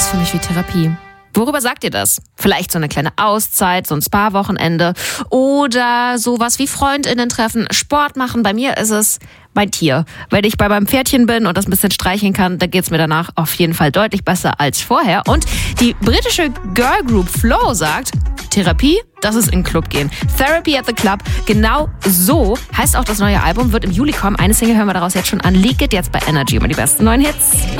für mich wie Therapie. Worüber sagt ihr das? Vielleicht so eine kleine Auszeit, so ein Spa-Wochenende oder sowas wie FreundInnen treffen, Sport machen. Bei mir ist es mein Tier. Wenn ich bei meinem Pferdchen bin und das ein bisschen streicheln kann, dann geht's mir danach auf jeden Fall deutlich besser als vorher. Und die britische Girl Group Flow sagt, Therapie, das ist in den Club gehen. Therapy at the Club, genau so heißt auch das neue Album, wird im Juli kommen. Eine Single hören wir daraus jetzt schon an. Leak It jetzt bei Energy. Immer die besten neuen Hits.